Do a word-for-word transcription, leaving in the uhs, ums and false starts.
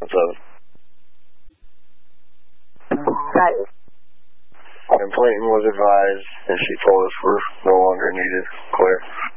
What's up? Got it. And Clayton was advised, and she told us we're no longer needed. Claire.